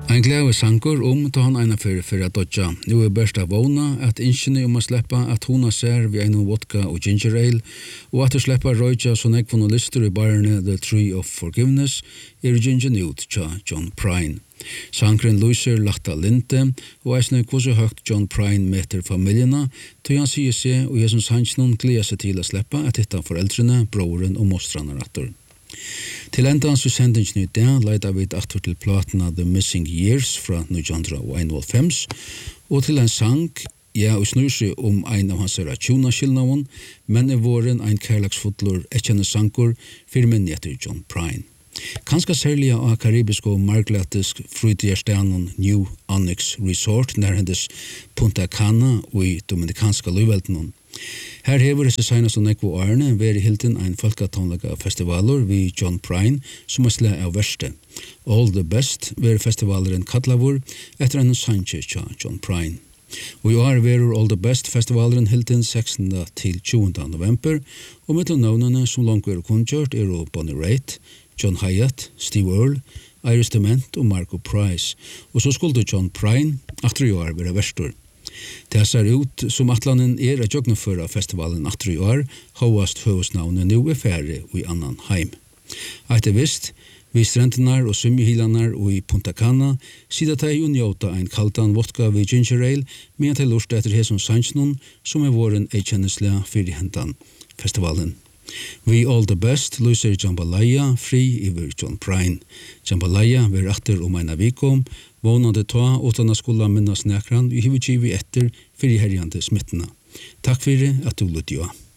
Ein glæve sankur ta han eina fyrir at dodja. Nu best av vona at inskjene å sleppa at hona ser vi ein vodka og ginger ale, og at sleppa røyja så nekvon og lister i barne The Tree of Forgiveness ginger ut tja John Prine. Sankren lyser lagta linte, og eisne kvose høgt John Prine meter familjena, til han sier seg og Jesus Hansson gleder seg til å sleppa at hitta foreldrene, broren og mostrarna rattor. Til enda så sendingen ut der, leida vi aktor til platena The Missing Years fra 1951, og til en sang, og snur seg ein av hans tjona-skilnavn, men våren ein kærlagsfotler ekkjenne sankur, firmen etter John Prine. Kanskje særlig av karibisk og marglatisk frutjerstjernen New Onyx Resort nærhendes Punta Cana og i dominikanska løyvelten. Her hever det seg som nekvo årene veri hilden ein folketonlega festivaler vi John Prine som sle av verste. All the Best veri festivaleren kallavur etter en sanje tja John Prine. Og i år verur All the Best festivalen hilden 16. til 20. november, og med navnene som langt er kunngjørt Bonnie Raitt, John Hyatt, Steve Earle, Iris Dement og Marco Price. Og så skulle John Prine after i år være verstor. Det ser ut som atlanen at jøgnføra festivalen after i år, hovast høvesnavnet nu færre og i annan heim. Etter visst, vi strendenar og summihilanar og i Punta Cana, sida teg og njóta ein kaldan vodka ved ginger ale, med til lort etter Heson Sanchnon, som våren kjenneslega fyrir hendan festivalen. We All the Best lyser Jambalaya fri iver John Prine. Jambalaya ver atter eina vikom, vonande ta utan að skulla minnas nekran, vi hiver givi etter fyrir herjande smittena. Takk fyrir at du lytja.